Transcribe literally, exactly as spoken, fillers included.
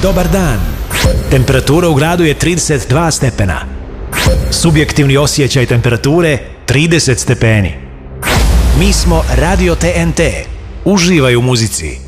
Dobar dan. Temperatura u gradu je trideset dva stepena. Subjektivni osjećaj temperature trideset stepeni. Mi smo Radio T N T. Uživaj u muzici.